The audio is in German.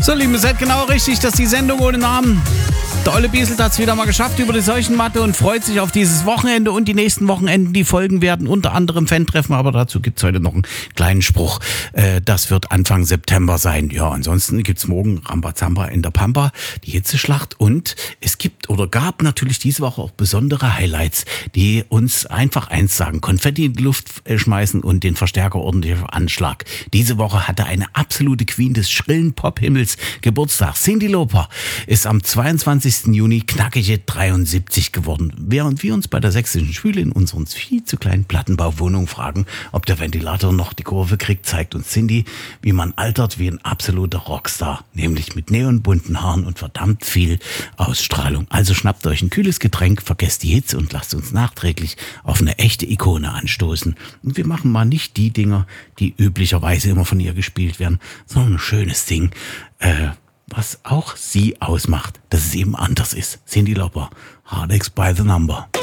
So, Lieben, seid genau richtig, dass die Sendung ohne Namen. Der Olle Bieselt hat es wieder mal geschafft über die Seuchenmatte und freut sich auf dieses Wochenende und die nächsten Wochenenden, die folgen werden. Unter anderem Fan-Treffen, aber dazu gibt es heute noch einen kleinen Spruch. Das wird Anfang September sein. Ja, ansonsten gibt es morgen Rambazamba in der Pampa, die Hitzeschlacht. Und es gibt oder gab natürlich diese Woche auch besondere Highlights, die uns einfach eins sagen. Konfetti in die Luft schmeißen und den Verstärker ordentlich auf Anschlag. Diese Woche hatte eine absolute Queen des schrillen Pop-Himmels Geburtstag. Cyndi Lauper ist am 22. Juni knackige 73 geworden. Während wir uns bei der Sächsischen Schwüle in unseren viel zu kleinen Plattenbauwohnungen fragen, ob der Ventilator noch die Kurve kriegt, zeigt uns Cyndi, wie man altert wie ein absoluter Rockstar. Nämlich mit neonbunten Haaren und verdammt viel Ausstrahlung. Also schnappt euch ein kühles Getränk, vergesst die Hitze und lasst uns nachträglich auf eine echte Ikone anstoßen. Und wir machen mal nicht die Dinger, die üblicherweise immer von ihr gespielt werden, sondern ein schönes Ding, was auch sie ausmacht, dass es eben anders ist. Cyndi Lauper, Heartaches by the Number.